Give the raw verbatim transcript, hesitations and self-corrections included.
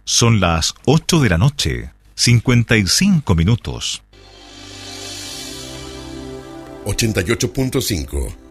Son las ocho de la noche, cincuenta y cinco minutos. ochenta y ocho punto cinco